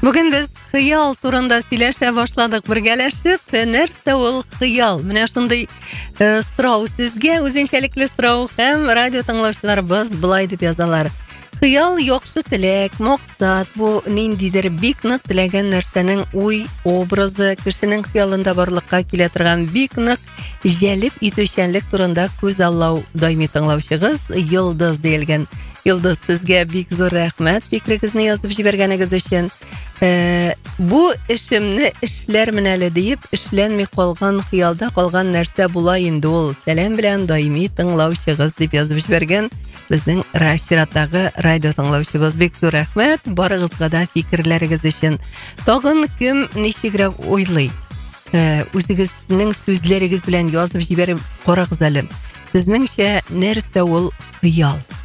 Бүген без хыял турында сөйләшә башладык бергәләшеп. Нәрсә ул хыял? Менә шундый сорау сезгә үзенчәлекле сорау һәм радио тыңлаучыларыбыз булай дип язалар. Хыял яхшы теләк, максат, бу ниндидер бик нык теләгән нәрсәнең уй, образы, кешенең хыялында барлыкка килә торган бик нык җәлеп итүчәнлек турында күз аллау даими тыңлаучыгыз Йылдыз диелгән. Йылдыз, сезгә бик зур рәхмәт фикрегезне язып җибәргәнегез өчен. Бу эшемне эшләрмен әле диеп, эшләнми калган хыялда калган нәрсә була инде ул. Сәлам белән даими тыңлаучыгыз дип язып җибәргән безнең чираттагы радио тыңлаучыбыз. Бик зур рәхмәт барыгызга да фикерләрегез өчен. Тагын кем ничегрәк уйлый? Үзегезнең сүзләрегез белән язып җибәреп карагыз әле. Сезнеңчә нәрсә ул хыял?